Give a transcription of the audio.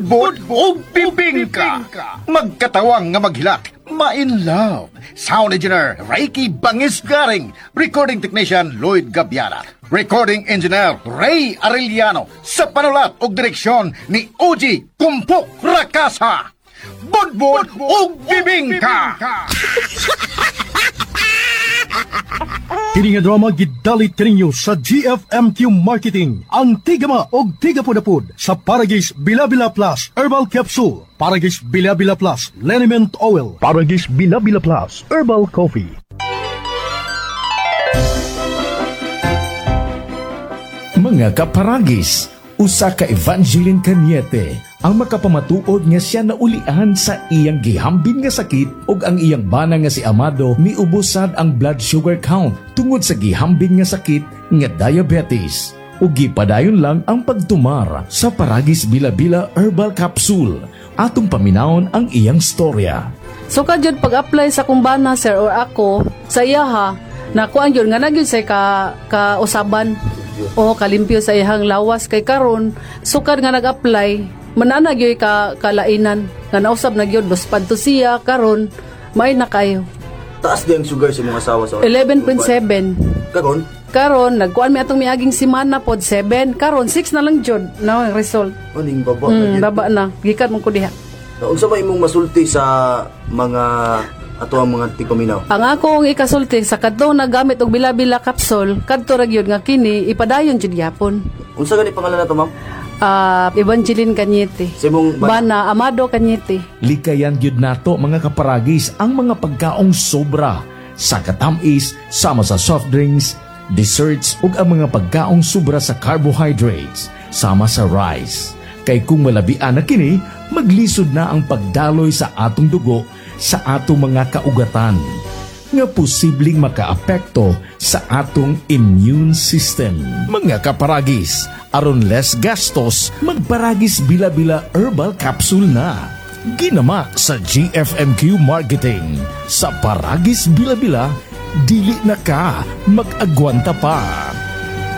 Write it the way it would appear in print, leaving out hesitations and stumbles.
budbud o bibingka. Magkatawang nga maghilak, ma-in love. Sound engineer, Reiki Bangis Garing. Recording technician, Lloyd Gabiana. Recording engineer, Ray Arellano. Sa panulat o direksyon ni Oji Kumpok Rakasa. Budbud o bibingka. Kini nga drama gidalit kaninyo sa GFMQ Marketing. Ang tigama og tigapudapud sa Paragis Bila-Bila Plus Herbal Capsule, Paragis Bila-Bila Plus Liniment Oil, Paragis Bila-Bila Plus Herbal Coffee. Mga kaparagis, usa ka Evangeline Cañete ang makapamatuod nga siya naulian sa iyang gihambin nga sakit ug ang iyang bana nga si Amado miubusad ang blood sugar count tungod sa gihambin nga sakit nga diabetes. Ug gipadayon lang ang pagtumar sa Paragis Bila-Bila Herbal Capsule. Atong paminawon ang iyang storya. So kadyod pag-apply sa kumbana sir or ako sa iya ha, nakuan yun nga nagyod sa kausaban o kalimpyo sa iyang lawas kay karon sukad nga nag-apply mananagyoy kalainan nga nausab nagyod dos padto siya karon may na kayo. Taas din ang sugar sa mga asawa sa 11.7 karon nagkuan mi atong miaging semana pod 7 karon 6 na lang jud na ang result. Aning baba baba na gikan mo ko diha. Unsa may imong masulti sa mga ato ang mga tikominaw? Ang akong ikasulti sa kadto nagamit og Bila-Bila capsule kadto ra gyud nga kini ipadayon jud gyapon. Unsa gani pangalan nato ma'am? Evangeline Cañete. Bana Amado Cañete. Likayan gyud nato mga kaparagis ang mga pagkaong sobra sa katamis sama sa soft drinks, desserts ug ang mga pagkaong sobra sa carbohydrates sama sa rice. Kay kung malabian na kini, maglisod na ang pagdaloy sa atong dugo sa atong mga kaugatan nga posibleng makaapekto sa atong immune system. Mga kaparagis, aron less gastos, magparagis Bila-Bila Herbal Capsule na. Ginama sa GFMQ Marketing. Sa Paragis Bila-Bila, dili na ka mag-agwanta pa.